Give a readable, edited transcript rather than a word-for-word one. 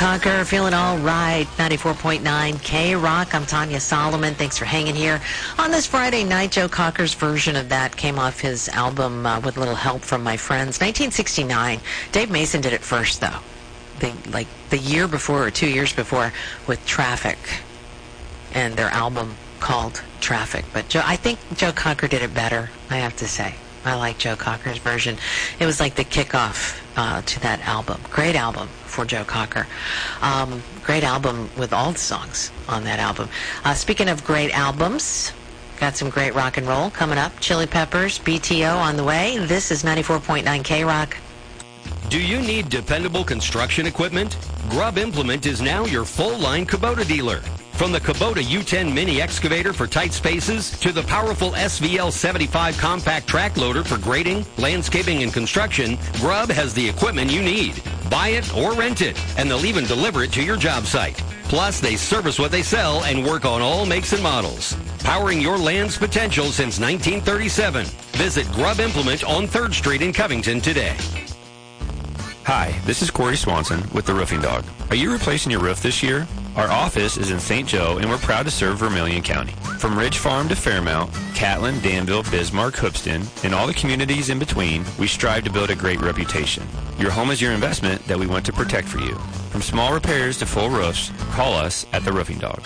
Cocker, feeling all right. 94.9 K-Rock. I'm Tanya Solomon. Thanks for hanging here. On this Friday night, Joe Cocker's version of that came off his album with a little help from my friends. 1969. Dave Mason did it first, though. The year before or 2 years before with Traffic and their album called Traffic. But I think Joe Cocker did it better, I have to say. I like Joe Cocker's version. It was like the kickoff to that album. Great album for Joe Cocker. Great album with all the songs on that album. Speaking of great albums, got some great rock and roll coming up. Chili Peppers, BTO on the way. This is 94.9 K-Rock. Do you need dependable construction equipment? Grubb Implement is now your full-line Kubota dealer. From the Kubota U10 mini excavator for tight spaces to the powerful SVL 75 compact track loader for grading, landscaping, and construction, Grubb has the equipment you need. Buy it or rent it, and they'll even deliver it to your job site. Plus, they service what they sell and work on all makes and models. Powering your land's potential since 1937. Visit Grubb Implement on 3rd Street in Covington today. Hi, this is Corey Swanson with the Roofing Dog. Are you replacing your roof this year? Our office is in St. Joe, and we're proud to serve Vermilion County. From Ridge Farm to Fairmount, Catlin, Danville, Bismarck, Hoopston, and all the communities in between, we strive to build a great reputation. Your home is your investment that we want to protect for you. From small repairs to full roofs, call us at the Roofing Dog.